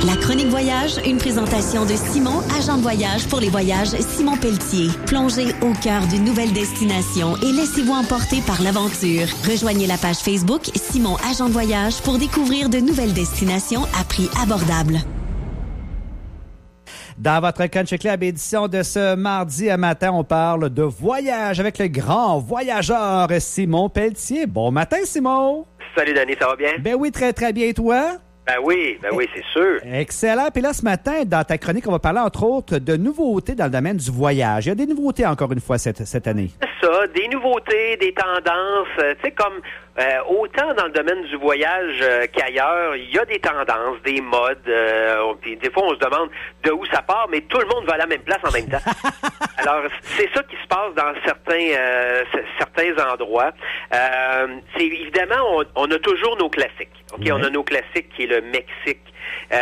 La chronique voyage, une présentation de Simon, agent de voyage pour les voyages Simon Pelletier. Plongez au cœur d'une nouvelle destination et laissez-vous emporter par l'aventure. Rejoignez la page Facebook Simon, agent de voyage pour découvrir de nouvelles destinations à prix abordable. Dans votre Country Club édition de ce mardi à matin, on parle de voyage avec le grand voyageur Simon Pelletier. Bon matin, Simon! Salut, Danny, ça va bien? Ben oui, très, très bien. Et toi? Ben oui, c'est sûr. Excellent. Puis là, ce matin, dans ta chronique, on va parler, entre autres, de nouveautés dans le domaine du voyage. Il y a des nouveautés, encore une fois, cette année. C'est ça, des nouveautés, des tendances. Tu sais, comme autant dans le domaine du voyage qu'ailleurs, il y a des tendances, des modes. Puis des fois, on se demande de où ça part, mais tout le monde va à la même place en même temps. Alors, c'est ça qui se passe dans certains endroits. C'est évidemment, on a toujours nos classiques. OK, on a nos classiques qui est le Mexique.